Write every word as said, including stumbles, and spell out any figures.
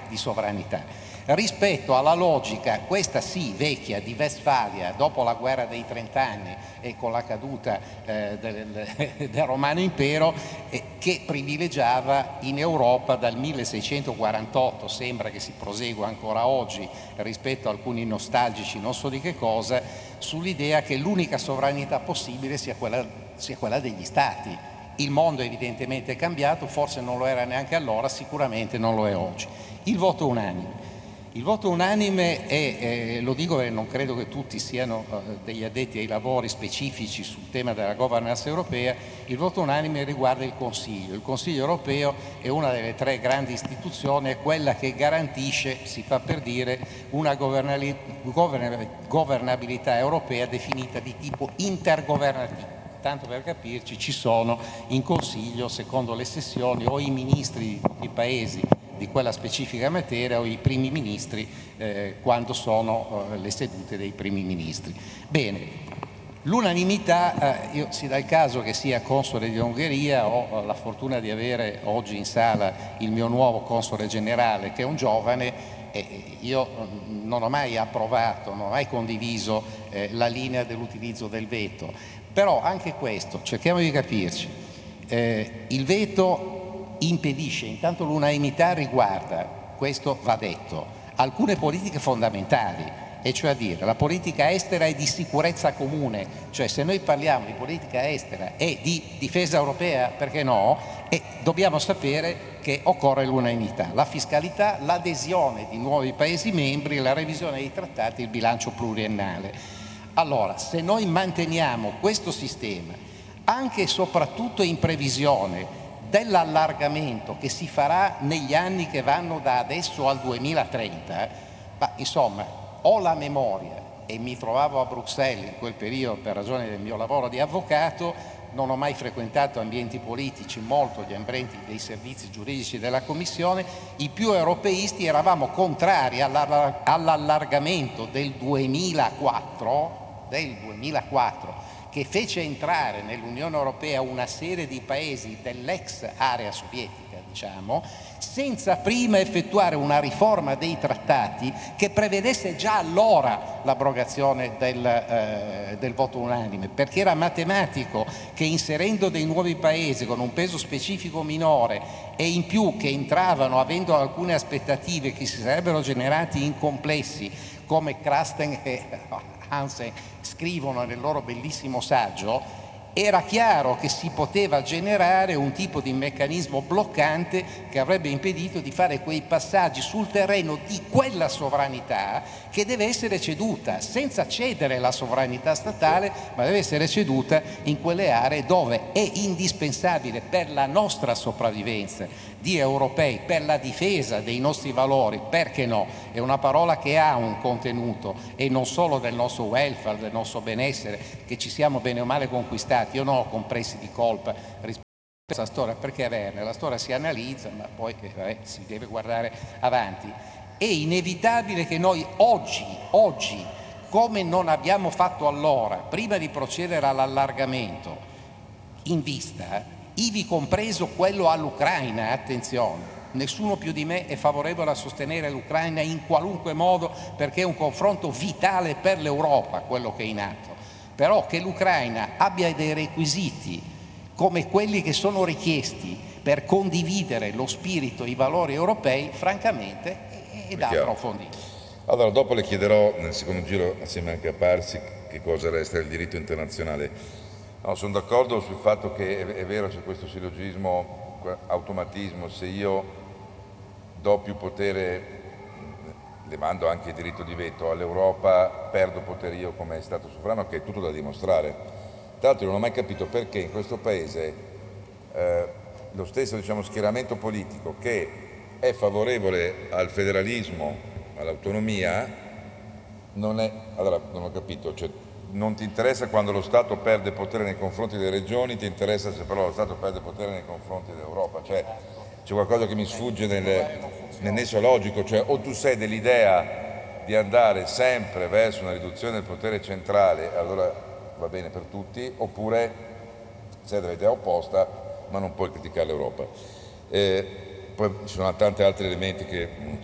di sovranità. Rispetto alla logica, questa sì vecchia, di Westfalia, dopo la guerra dei trent'anni e con la caduta eh, del, del Romano Impero, eh, che privilegiava in Europa dal milleseicentoquarantotto, sembra che si prosegua ancora oggi rispetto a alcuni nostalgici non so di che cosa, sull'idea che l'unica sovranità possibile sia quella, sia quella degli Stati. Il mondo evidentemente è cambiato, forse non lo era neanche allora, sicuramente non lo è oggi. Il voto unanime. Il voto unanime è, eh, lo dico perché non credo che tutti siano eh, degli addetti ai lavori specifici sul tema della governance europea, il voto unanime riguarda il Consiglio. Il Consiglio europeo è una delle tre grandi istituzioni, è quella che garantisce, si fa per dire, una governabilità europea definita di tipo intergovernativo. Tanto per capirci, ci sono in Consiglio, secondo le sessioni, o i ministri di paesi di quella specifica materia o i primi ministri eh, quando sono eh, le sedute dei primi ministri. Bene, l'unanimità, eh, io si dà il caso che sia console di Ungheria, ho la fortuna di avere oggi in sala il mio nuovo console generale che è un giovane, e io non ho mai approvato, non ho mai condiviso eh, la linea dell'utilizzo del veto, però anche questo, cerchiamo di capirci, eh, il veto impedisce, intanto l'unanimità riguarda, questo va detto, alcune politiche fondamentali, e cioè a dire la politica estera è di sicurezza comune, cioè se noi parliamo di politica estera e di difesa europea, perché no, e dobbiamo sapere che occorre l'unanimità, la fiscalità, l'adesione di nuovi Paesi membri, la revisione dei trattati, il bilancio pluriennale. Allora, se noi manteniamo questo sistema, anche e soprattutto in previsione dell'allargamento che si farà negli anni che vanno da adesso al duemilatrenta, ma insomma ho la memoria e mi trovavo a Bruxelles in quel periodo per ragione del mio lavoro di avvocato, non ho mai frequentato ambienti politici, molto gli ambienti dei servizi giuridici della Commissione, i più europeisti eravamo contrari all'allargamento del duemilaquattro, del duemilaquattro che fece entrare nell'Unione Europea una serie di paesi dell'ex area sovietica, diciamo, senza prima effettuare una riforma dei trattati che prevedesse già allora l'abrogazione del, eh, del voto unanime, perché era matematico che inserendo dei nuovi paesi con un peso specifico minore e in più che entravano avendo alcune aspettative che si sarebbero generati in complessi, come Krasten e Hansen scrivono nel loro bellissimo saggio, era chiaro che si poteva generare un tipo di meccanismo bloccante che avrebbe impedito di fare quei passaggi sul terreno di quella sovranità che deve essere ceduta, senza cedere la sovranità statale, ma deve essere ceduta in quelle aree dove è indispensabile per la nostra sopravvivenza di europei, per la difesa dei nostri valori, perché no? È una parola che ha un contenuto e non solo del nostro welfare, del nostro benessere, che ci siamo bene o male conquistati. Io non ho compressi di colpa rispetto a questa storia, perché averne, la storia si analizza, ma poi eh, si deve guardare avanti. È inevitabile che noi oggi, oggi, come non abbiamo fatto allora, prima di procedere all'allargamento, in vista, ivi compreso quello all'Ucraina, attenzione, nessuno più di me è favorevole a sostenere l'Ucraina in qualunque modo perché è un confronto vitale per l'Europa quello che è in atto, però che l'Ucraina abbia dei requisiti come quelli che sono richiesti per condividere lo spirito e i valori europei, francamente è, è da approfondire. Allora, dopo le chiederò nel secondo giro, assieme anche a Parsi, che cosa resta del diritto internazionale. No, sono d'accordo sul fatto che è, è vero, c'è questo sillogismo, automatismo, se io do più potere, levando anche il diritto di veto all'Europa, perdo potere io come Stato sovrano, che è tutto da dimostrare. Tra l'altro non ho mai capito perché in questo Paese eh, lo stesso diciamo, schieramento politico che è favorevole al federalismo, all'autonomia, non è, allora non ho capito, cioè, non ti interessa quando lo Stato perde potere nei confronti delle regioni, ti interessa se però lo Stato perde potere nei confronti dell'Europa, cioè c'è qualcosa che mi sfugge nel, nel nesso logico, cioè o tu sei dell'idea di andare sempre verso una riduzione del potere centrale, allora va bene per tutti, oppure sei dell'idea opposta, ma non puoi criticare l'Europa. Eh, poi ci sono tanti altri elementi che